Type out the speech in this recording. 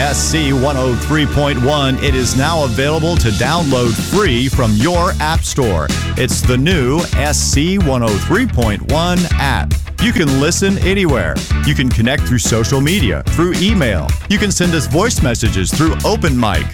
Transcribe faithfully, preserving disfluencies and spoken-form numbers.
S C one oh three point one. It is now available to download free from your app store. It's the new S C one oh three point one app. You can listen anywhere. You can connect through social media, through email. You can send us voice messages through Open Mic.